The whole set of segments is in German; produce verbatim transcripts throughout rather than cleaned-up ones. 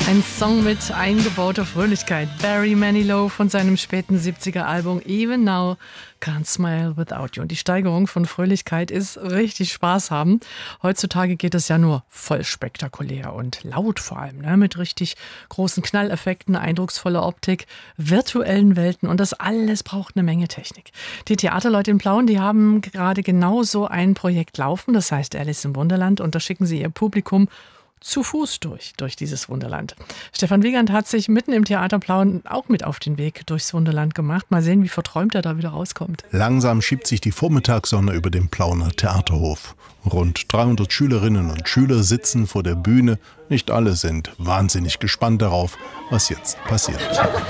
Ein Song mit eingebauter Fröhlichkeit. Barry Manilow von seinem späten siebziger-Album Even Now Can't Smile Without You. Und die Steigerung von Fröhlichkeit ist richtig Spaß haben. Heutzutage geht es ja nur voll spektakulär und laut vor allem, ne? Mit richtig großen Knalleffekten, eindrucksvoller Optik, virtuellen Welten und das alles braucht eine Menge Technik. Die Theaterleute in Plauen, die haben gerade genau so ein Projekt laufen, das heißt Alice im Wunderland, und da schicken sie ihr Publikum zu Fuß durch, durch dieses Wunderland. Stefan Wiegand hat sich mitten im Theater Plauen auch mit auf den Weg durchs Wunderland gemacht. Mal sehen, wie verträumt er da wieder rauskommt. Langsam schiebt sich die Vormittagssonne über den Plauener Theaterhof. Rund dreihundert Schülerinnen und Schüler sitzen vor der Bühne. Nicht alle sind wahnsinnig gespannt darauf, was jetzt passiert.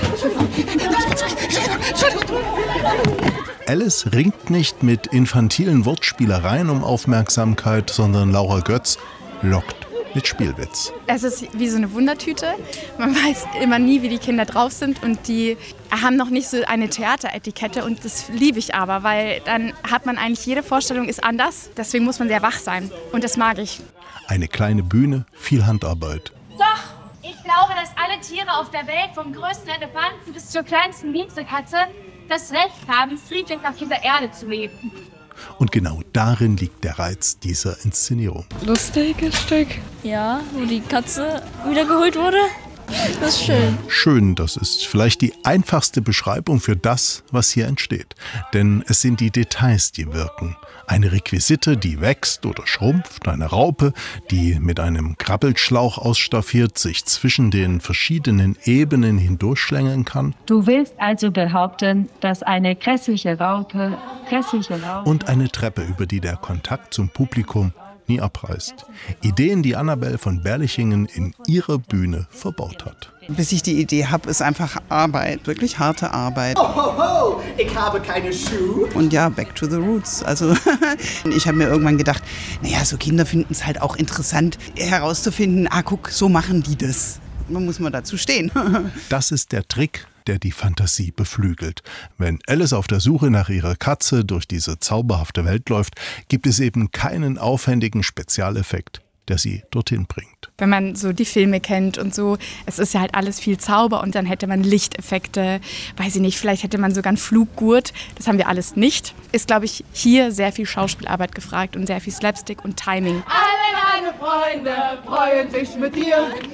Alice ringt nicht mit infantilen Wortspielereien um Aufmerksamkeit, sondern Laura Götz lockt mit Spielwitz. Es ist wie so eine Wundertüte. Man weiß immer nie, wie die Kinder drauf sind, und die haben noch nicht so eine Theateretikette, und das liebe ich aber, weil dann hat man eigentlich, jede Vorstellung ist anders. Deswegen muss man sehr wach sein, und das mag ich. Eine kleine Bühne, viel Handarbeit. Doch, ich glaube, dass alle Tiere auf der Welt, vom größten Elefanten bis zur kleinsten Miezekatze, das Recht haben, friedlich auf dieser Erde zu leben. Und genau darin liegt der Reiz dieser Inszenierung. Lustiges Stück. Ja, wo die Katze wiedergeholt wurde. Das ist schön. Schön, das ist vielleicht die einfachste Beschreibung für das, was hier entsteht. Denn es sind die Details, die wirken. Eine Requisite, die wächst oder schrumpft, eine Raupe, die mit einem Krabbelschlauch ausstaffiert sich zwischen den verschiedenen Ebenen hindurchschlängeln kann. Du willst also behaupten, dass eine grässliche Raupe, grässliche Raupe... Und eine Treppe, über die der Kontakt zum Publikum nie abreißt. Ideen, die Annabelle von Berlichingen in ihrer Bühne verbaut hat. Bis ich die Idee habe, ist einfach Arbeit, wirklich harte Arbeit. Oh, ho, ho, ich habe keine Schuhe. Und ja, back to the roots. Also ich habe mir irgendwann gedacht, naja, so Kinder finden es halt auch interessant herauszufinden, ah guck, so machen die das. Man muss mal dazu stehen. Das ist der Trick, der die Fantasie beflügelt. Wenn Alice auf der Suche nach ihrer Katze durch diese zauberhafte Welt läuft, gibt es eben keinen aufwendigen Spezialeffekt, der sie dorthin bringt. Wenn man so die Filme kennt und so, es ist ja halt alles viel Zauber, und dann hätte man Lichteffekte, weiß ich nicht, vielleicht hätte man sogar einen Fluggurt, das haben wir alles nicht. Ist, glaube ich, hier sehr viel Schauspielarbeit gefragt und sehr viel Slapstick und Timing. Alle deine Freunde freuen sich mit dir.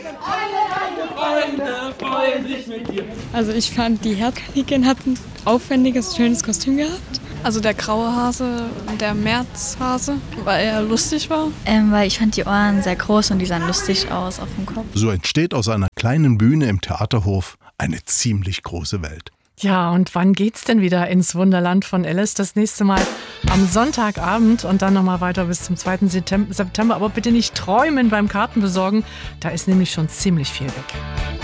Alle deine Freunde freuen sich mit dir. Also ich fand, die Herzkaninchen hatten ein aufwendiges, schönes Kostüm gehabt. Also der graue Hase und der Märzhase, weil er lustig war. Ähm, weil ich fand die Ohren sehr groß und die sahen lustig aus auf dem Kopf. So entsteht aus einer kleinen Bühne im Theaterhof eine ziemlich große Welt. Ja, und wann geht's denn wieder ins Wunderland von Alice? Das nächste Mal am Sonntagabend und dann nochmal weiter bis zum zweiten September. Aber bitte nicht träumen beim Kartenbesorgen, da ist nämlich schon ziemlich viel weg.